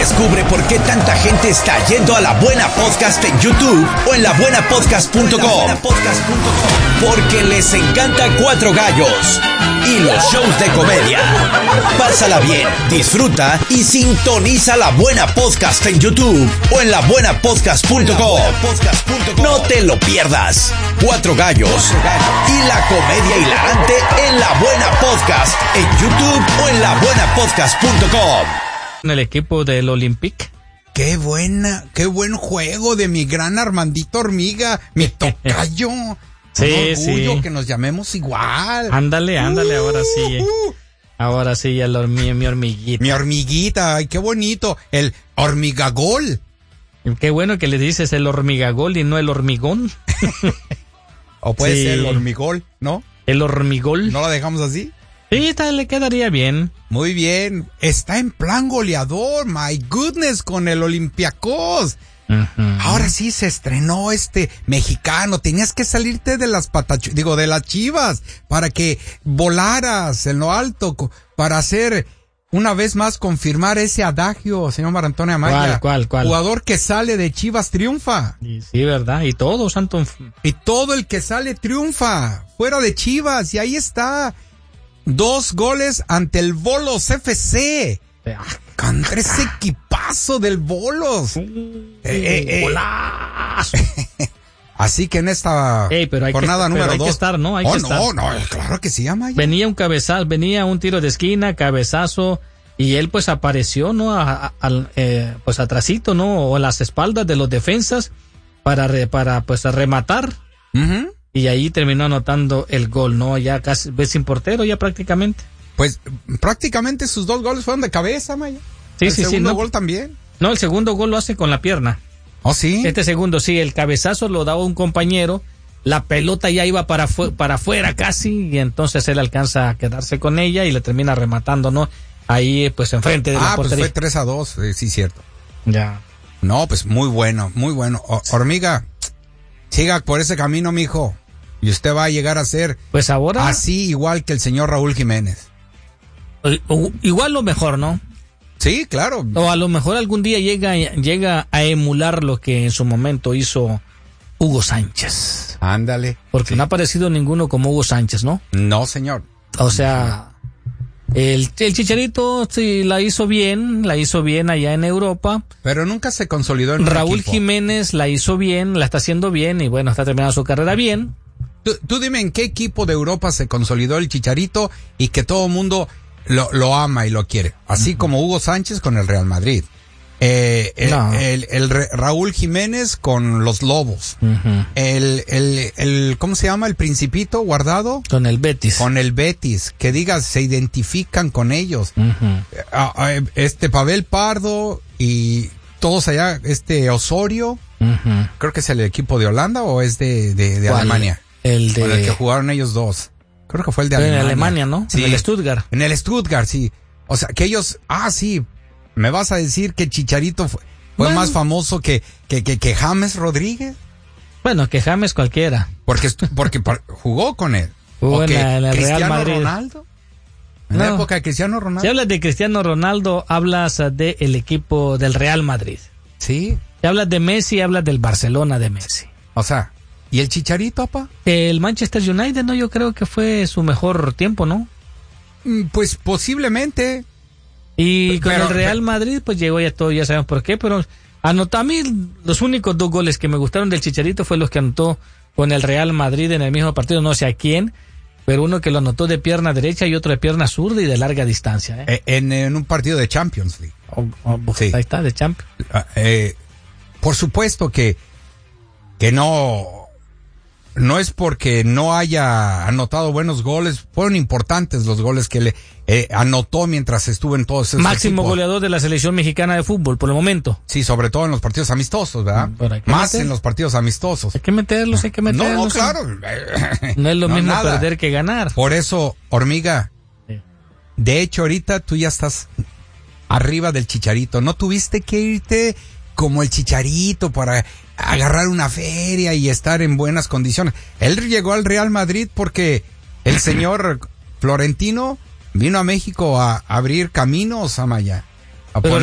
Descubre por qué tanta gente está yendo a La Buena Podcast en YouTube o en labuenapodcast.com. Porque les encanta Cuatro Gallos y los shows de comedia. Pásala bien, disfruta y sintoniza La Buena Podcast en YouTube o en labuenapodcast.com. No te lo pierdas. Cuatro Gallos y la comedia hilarante en La Buena Podcast en YouTube o en labuenapodcast.com. En el equipo del Olympique. Qué buen juego de mi gran Armandito Hormiga, mi tocayo. Sí, un orgullo sí. que nos llamemos igual. Ándale, ahora sí. Ahora sí, mi hormiguita. Mi hormiguita, ay, qué bonito. El hormigagol. Qué bueno que le dices el hormigagol y no el hormigón. O puede Sí. ser el hormigol, ¿no? El hormigol. ¿No la dejamos así? Sí, esta le quedaría bien. Muy bien. Está en plan goleador, my goodness, con el Olympiacos. Uh-huh. Ahora sí se estrenó este mexicano. Tenías que salirte de las de las Chivas para que volaras en lo alto, para hacer una vez más confirmar ese adagio, señor Mar Antonio Amaya. ¿Cuál? Jugador que sale de Chivas triunfa. Sí, ¿verdad? Y todo, santo. Y todo el que sale triunfa fuera de Chivas. Y ahí está. 2 goles ante el Bolos FC. Contra ese equipazo del Bolos. ¡Golazo! Así que en esta jornada número 2. Hay que estar, ¿no? Hay que estar. No, claro que sí, Amaya. Venía un cabezazo, venía un tiro de esquina, cabezazo, y él pues apareció, ¿no? Pues atrasito, ¿no? O a las espaldas de los defensas para pues rematar. Uh-huh. Y ahí terminó anotando el gol, ¿no? Ya casi, ves, sin portero ya prácticamente. Pues prácticamente sus 2 goles fueron de cabeza, Maya. Sí, el segundo no, gol también. No, el segundo gol lo hace con la pierna. ¿Oh, sí? Este segundo, sí, el cabezazo lo daba un compañero, la pelota ya iba para afuera casi, y entonces él alcanza a quedarse con ella y le termina rematando, ¿no? Ahí, pues, enfrente de la portería. Pues fue 3-2, sí, cierto. Ya. No, pues muy bueno, muy bueno. Hormiga, siga por ese camino, mijo. Y usted va a llegar a ser pues ahora así igual que el señor Raúl Jiménez. Igual lo mejor, ¿no? Sí, claro. O a lo mejor algún día llega a emular lo que en su momento hizo Hugo Sánchez. Ándale. Porque sí. no ha aparecido ninguno como Hugo Sánchez, ¿no? No, señor. O sea, el Chicharito sí la hizo bien allá en Europa. Pero nunca se consolidó en Raúl un equipo. Jiménez la hizo bien, la está haciendo bien y bueno, está terminando su carrera bien. Tú dime en qué equipo de Europa se consolidó el Chicharito y que todo el mundo lo ama y lo quiere. Así como Hugo Sánchez con el Real Madrid. Raúl Jiménez con los Lobos. ¿Cómo se llama? El Principito Guardado. Con el Betis. Con el Betis. Que digas, se identifican con ellos. Pavel Pardo y todos allá, Osorio. Creo que es el equipo de Holanda o es de Alemania. Con el que jugaron ellos dos. Creo que fue el de Alemania. En Alemania, ¿no? Sí. En el Stuttgart. En el Stuttgart, sí. O sea, que ellos, sí, me vas a decir que Chicharito fue más famoso que James Rodríguez. Bueno, que James cualquiera. Porque jugó con él. Jugó en el Real Cristiano Madrid. Ronaldo. En la época de Cristiano Ronaldo. Si hablas de Cristiano Ronaldo, hablas del equipo del Real Madrid. Sí. Si hablas de Messi, hablas del Barcelona de Messi. O sea, ¿y el Chicharito, papá? El Manchester United, no, yo creo que fue su mejor tiempo, ¿no? Pues posiblemente. Y con el Real Madrid, pues llegó ya todo, ya sabemos por qué, pero anotó a mí los únicos 2 goles que me gustaron del Chicharito fue los que anotó con el Real Madrid en el mismo partido, no sé a quién, pero uno que lo anotó de pierna derecha y otro de pierna zurda y de larga distancia. En un partido de Champions League. Sí. Ahí está, de Champions. Por supuesto que no es porque no haya anotado buenos goles, fueron importantes los goles que le anotó mientras estuvo en todos esos Máximo equipos. Goleador de la selección mexicana de fútbol por el momento. Sí, sobre todo en los partidos amistosos, ¿verdad? Más en los partidos amistosos. Hay que meterlos. No, claro. No es lo mismo nada. perder que ganar. Por eso, Hormiga, de hecho ahorita tú ya estás arriba del Chicharito. No tuviste que irte como el Chicharito para agarrar una feria y estar en buenas condiciones. Él llegó al Real Madrid porque el señor Florentino vino a México a abrir caminos, Amaya.